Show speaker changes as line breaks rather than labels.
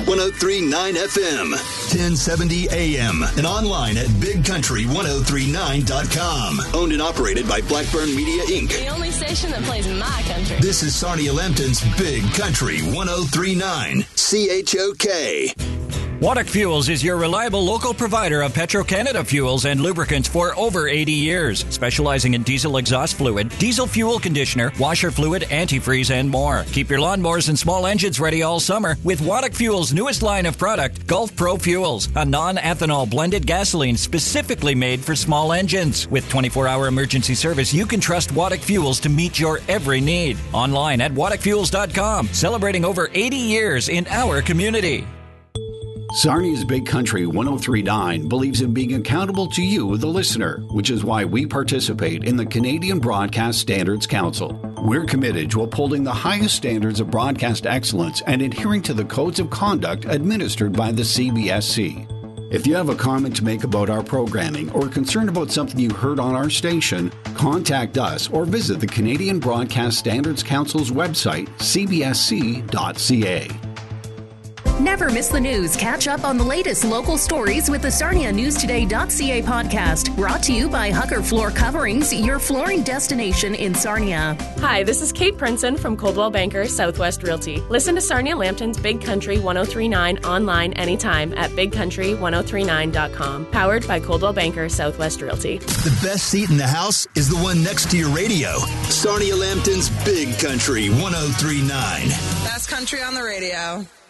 103.9 FM, 1070 AM, and online at BigCountry1039.com. Owned and operated by Blackburn Media, Inc.
The only station that plays my country.
This is Sarnia Lambton's Big Country 103.9 CHOK.
Waddock Fuels is your reliable local provider of Petro-Canada fuels and lubricants for over 80 years, specializing in diesel exhaust fluid, diesel fuel conditioner, washer fluid, antifreeze, and more. Keep your lawnmowers and small engines ready all summer with Waddock Fuels' newest line of product, Gulf Pro Fuels, a non-ethanol blended gasoline specifically made for small engines. With 24-hour emergency service, you can trust Waddock Fuels to meet your every need. Online at waddockfuels.com, celebrating over 80 years in our community.
Sarnia's Big Country 103.9 believes in being accountable to you, the listener, which is why we participate in the Canadian Broadcast Standards Council. We're committed to upholding the highest standards of broadcast excellence and adhering to the codes of conduct administered by the CBSC. If you have a comment to make about our programming or concerned about something you heard on our station, contact us or visit the Canadian Broadcast Standards Council's website, cbsc.ca.
Never miss the news. Catch up on the latest local stories with the SarniaNewsToday.ca podcast. Brought to you by Hugger Floor Coverings, your flooring destination in Sarnia.
Hi, this is Kate Princeton from Coldwell Banker Southwest Realty. Listen to Sarnia Lambton's Big Country 103.9 online anytime at BigCountry1039.com. Powered by Coldwell Banker Southwest Realty.
The best seat in the house is the one next to your radio. Sarnia Lambton's Big Country 103.9.
Best country on the radio.